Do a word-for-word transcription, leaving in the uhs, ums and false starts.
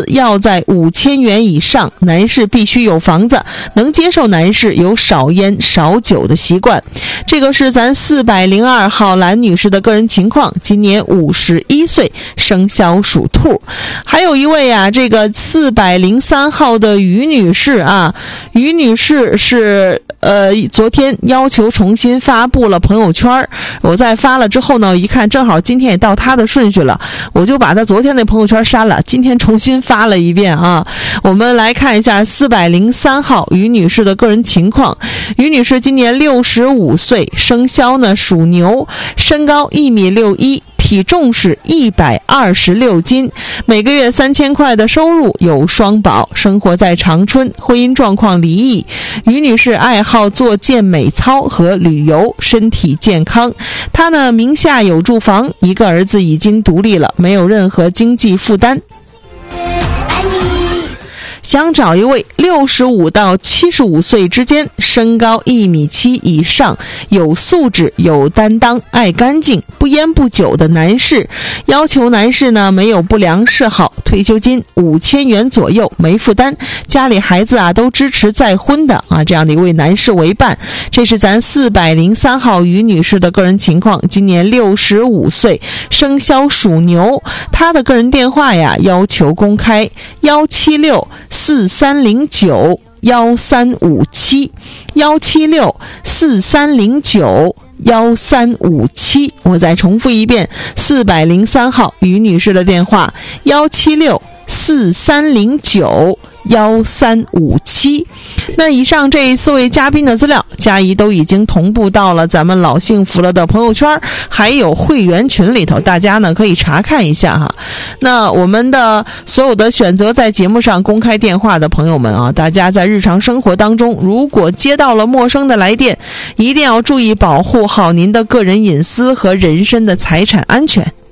资要在五千元以上，男士必须有房子，能接受男士有少烟少酒的习惯。这个是咱四百零二号蓝女士的个人情况，今年五十一岁，生肖属兔。还有一位啊，这个四百零三号的于女士啊，于女士是呃昨天要求重新发布了朋友圈，我在发了之后呢，一看正好今天也到她的顺序了，我就把她昨天的朋友圈删了，今天重新发了一遍啊。我们来看一下四百零三号于女士的个人情况。于女士今年六十五岁，生肖呢属牛，身高一米六一，体重是一百二十六斤，每个月三千块的收入，有双保，生活在长春，婚姻状况离异。于女士爱好做健美操和旅游，身体健康。她呢名下有住房，一个儿子已经独立了，没有任何经济负担。想找一位六十五到七十五岁之间，身高一米七以上，有素质有担当，爱干净，不烟不酒的男士。要求男士呢没有不良嗜好，退休金五千元左右，没负担，家里孩子啊都支持再婚的啊，这样的一位男士为伴。这是咱四百零三号于女士的个人情况，今年六十五岁，生肖属牛。她的个人电话呀要求公开，幺七六四三零九幺三五七，幺七六四三零九幺三五七。我再重复一遍，四百零三号于女士的电话，幺七六四三零九幺三五七。那以上这四位嘉宾的资料，佳怡都已经同步到了咱们老幸福了的朋友圈还有会员群里头，大家呢可以查看一下哈。那我们的所有的选择在节目上公开电话的朋友们啊，大家在日常生活当中，如果接到了陌生的来电，一定要注意保护好您的个人隐私和人身的财产安全。